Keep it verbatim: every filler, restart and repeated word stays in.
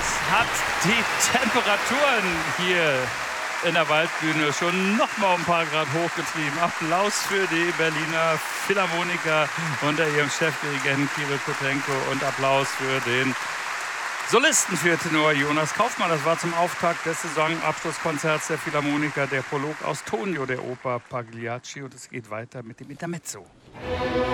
hat die Temperaturen hier in der Waldbühne schon noch mal ein paar Grad hochgetrieben. Applaus für die Berliner Philharmoniker unter ihrem Chefdirigenten Kirill Kotrenko und Applaus für den Solisten für Tenor Jonas Kaufmann. Das war zum Auftakt des Saisonabschlusskonzerts der Philharmoniker der Prolog aus Tonio der Oper Pagliacci und es geht weiter mit dem Intermezzo.